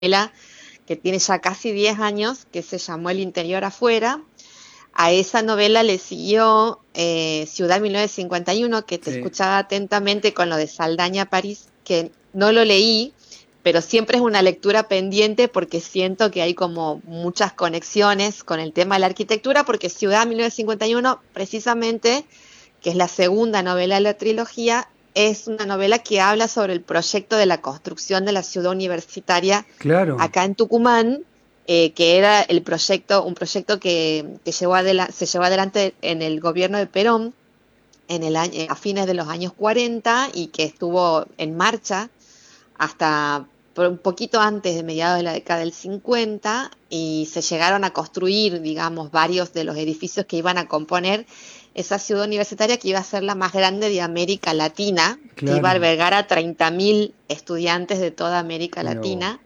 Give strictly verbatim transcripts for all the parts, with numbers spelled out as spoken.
novela que tiene ya casi diez años, que se llamó El interior afuera. A esa novela le siguió eh, Ciudad mil novecientos cincuenta y uno, que te Sí. escuchaba atentamente con lo de Saldaña París, que no lo leí, pero siempre es una lectura pendiente porque siento que hay como muchas conexiones con el tema de la arquitectura, porque Ciudad mil novecientos cincuenta y uno, precisamente, que es la segunda novela de la trilogía, es una novela que habla sobre el proyecto de la construcción de la ciudad universitaria Claro. acá en Tucumán, eh, que era el proyecto, un proyecto que, que llevó adela- se llevó adelante en el gobierno de Perón en el año, a fines de los años cuarenta, y que estuvo en marcha hasta por un poquito antes de mediados de la década del cincuenta, y se llegaron a construir, digamos, varios de los edificios que iban a componer esa ciudad universitaria, que iba a ser la más grande de América Latina, que iba a Claro. albergar a treinta mil estudiantes de toda América Mira vos. Latina.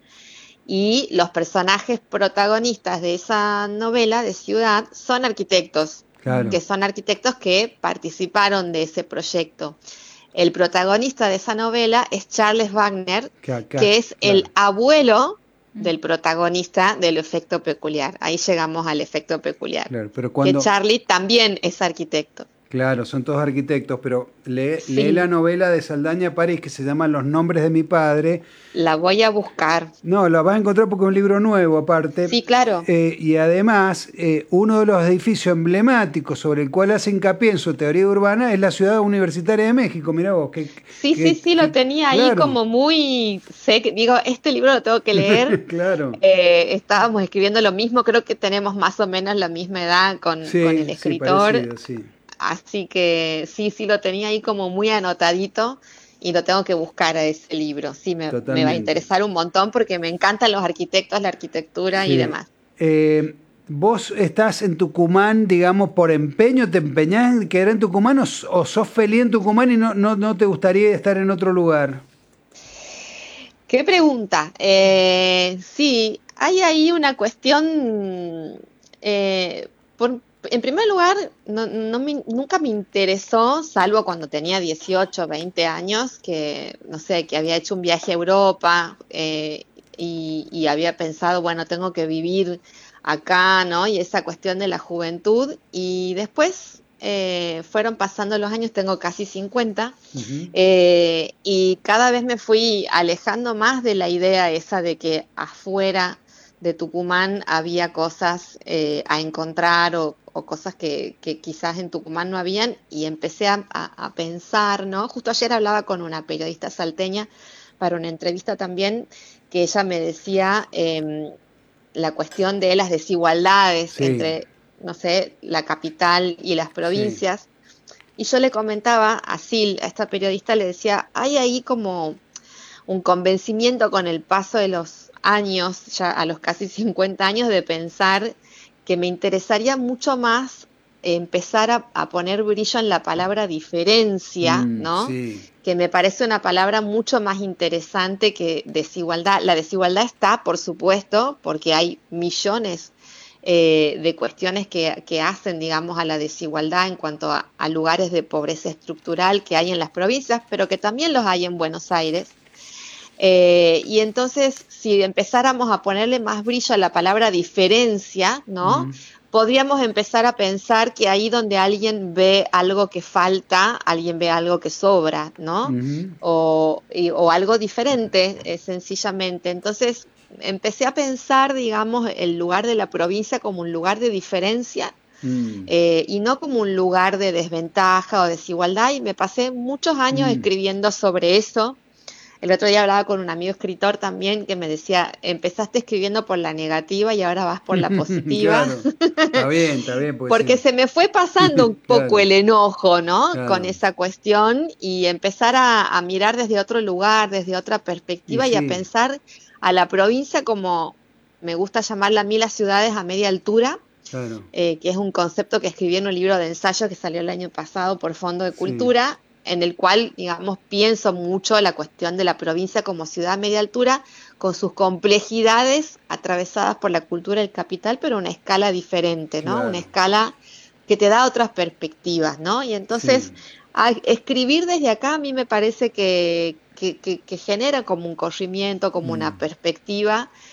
Y los personajes protagonistas de esa novela de ciudad son arquitectos, que Claro. son arquitectos que participaron de ese proyecto. El protagonista de esa novela es Charles Wagner, Que acá, que es el claro. abuelo del protagonista del efecto peculiar. Ahí llegamos al efecto peculiar. Claro, pero Que cuando, Charlie también es arquitecto. claro, son todos arquitectos, pero lee, lee la Sí, novela de Saldaña París que se llama Los nombres de mi padre. la voy a buscar. No, la vas a encontrar porque es un libro nuevo aparte. Sí, claro. Eh, y además, eh, uno de los edificios emblemáticos sobre el cual hace hincapié en su teoría urbana es la Ciudad Universitaria de México. Mirá vos, que, Sí, sí, que, sí, lo que- tenía ahí claro, como muy, sé que digo, este libro lo tengo que leer. claro. Eh, estábamos escribiendo lo mismo, creo que tenemos más o menos la misma edad con, con el Sí, sí, escritor, parecido, sí, así que sí, sí, lo tenía ahí como muy anotadito, y lo tengo que buscar a ese libro. Sí, me, me va a totalmente. interesar un montón porque me encantan los arquitectos, la arquitectura y Sí. demás. Eh, ¿Vos estás en Tucumán, digamos, por empeño? ¿Te empeñás en quedar en Tucumán o, s- o sos feliz en Tucumán y no, no, no te gustaría estar en otro lugar? ¿Qué pregunta? Eh, sí, hay ahí una cuestión, eh, por- en primer lugar, no, no me- nunca me interesó, salvo cuando tenía dieciocho, veinte años, que, no sé, que había hecho un viaje a Europa, eh, y, y había pensado, bueno, tengo que vivir acá, ¿no? Y esa cuestión de la juventud, y después eh, fueron pasando los años, tengo casi cincuenta. Ujú. Eh, y cada vez me fui alejando más de la idea esa de que afuera de Tucumán había cosas eh, a encontrar, o, o cosas que, que quizás en Tucumán no habían, y empecé a, a- a pensar, ¿no? Justo ayer hablaba con una periodista salteña para una entrevista también, que ella me decía em, la cuestión de las desigualdades Sí, entre, no sé, la capital y las sí. provincias. Y yo le comentaba a Sil, a esta periodista, le decía, hay ahí como un convencimiento con el paso de los años, ya a los casi cincuenta años, de pensar que me interesaría mucho más empezar a, a poner brillo en la palabra diferencia, Mm, ¿no? sí, Que me parece una palabra mucho más interesante que desigualdad. La desigualdad está, por supuesto, porque hay millones eh, de cuestiones que, que hacen, digamos, a la desigualdad en cuanto a, a lugares de pobreza estructural que hay en las provincias, pero que también los hay en Buenos Aires. Eh, y entonces, si empezáramos a ponerle más brillo a la palabra diferencia, ¿no? mm, Podríamos empezar a pensar que ahí donde alguien ve algo que falta, alguien ve algo que sobra, ¿no? ujú, O, y- o algo diferente, eh, sencillamente. Entonces, empecé a pensar, digamos, el lugar de la provincia como un lugar de diferencia, mm, eh, y no como un lugar de desventaja o desigualdad, y me pasé muchos años mm. escribiendo sobre eso. El otro día hablaba con un amigo escritor también que me decía, empezaste escribiendo por la negativa y ahora vas por la positiva, Claro, está bien, está bien, pues porque sí. se me fue pasando un poco Claro, el enojo, ¿no? Con claro. esa cuestión, y empezar a, a mirar desde otro lugar, desde otra Y perspectiva, y a sí, pensar a la provincia como, me gusta llamarla a mí, las ciudades a media altura, claro, eh, que es un concepto que escribí en un libro de ensayo que salió el año pasado por Fondo de sí. Cultura, en el cual, digamos, pienso mucho la cuestión de la provincia como ciudad a media altura, con sus complejidades atravesadas por la cultura del capital, pero a una escala diferente, ¿no? Una Claro, escala que te da otras perspectivas, ¿no? Y entonces, sí. a escribir desde acá a mí me parece que, que, que, que genera como un corrimiento, como una Mm. perspectiva